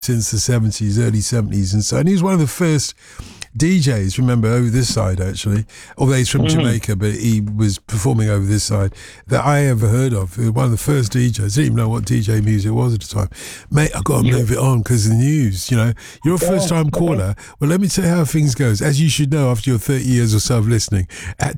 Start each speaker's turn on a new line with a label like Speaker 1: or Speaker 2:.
Speaker 1: since the 70s, early 70s, and so. And he was one of the first DJs, remember, over this side actually, although he's from Jamaica, but he was performing over this side, that I ever heard of. One of the first DJs. I didn't even know what DJ music was at the time. Mate, I've got to move it on because of the news, you know. You're a first time caller. Well, let me tell you how things goes. As you should know after your 30 years or so of listening, at